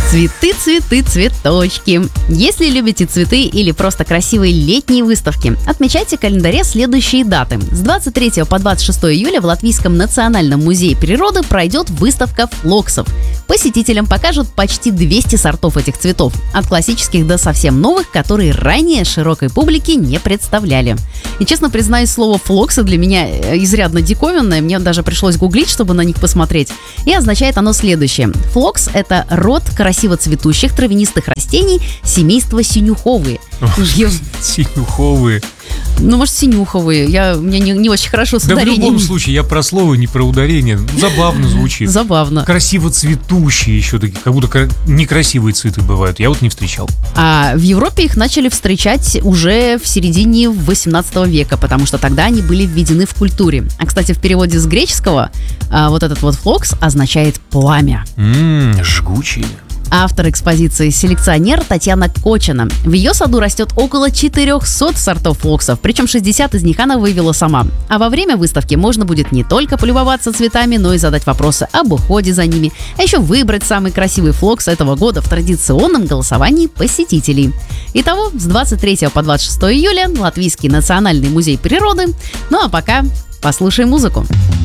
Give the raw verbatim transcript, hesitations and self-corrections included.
Цветы, цветы, цветочки. Если любите цветы или просто красивые летние выставки, отмечайте в календаре следующие даты. С двадцать третьего по двадцать шестое июля в Латвийском национальном музее природы пройдет выставка флоксов. Посетителям покажут почти двести сортов этих цветов, от классических до совсем новых, которые ранее широкой публике не представляли. И честно признаюсь, слово «флоксы» для меня изрядно диковинное, мне даже пришлось гуглить, чтобы на них посмотреть. И означает оно следующее. Флокс – это род красиво цветущих травянистых растений семейства синюховые. Ой, синюховые. Ну, может, синюховые. Я, у меня не, не очень хорошо с да ударением. в любом случае, я про слово, не про ударение. Забавно звучит. Забавно. Красиво цветущие еще такие, как будто кра- некрасивые цветы бывают. Я вот не встречал. А в Европе их начали встречать уже в середине восемнадцатого века, потому что тогда они были введены в культуре. А, кстати, в переводе с греческого а, вот этот вот флокс означает «пламя». Ммм, жгучие. Автор экспозиции – селекционер Татьяна Кочина. В ее саду растет около четырехсот сортов флоксов, причем шестьдесят из них она вывела сама. А во время выставки можно будет не только полюбоваться цветами, но и задать вопросы об уходе за ними, а еще выбрать самый красивый флокс этого года в традиционном голосовании посетителей. Итого, с двадцать третьего по двадцать шестое июля Латвийский национальный музей природы. Ну а пока послушай музыку.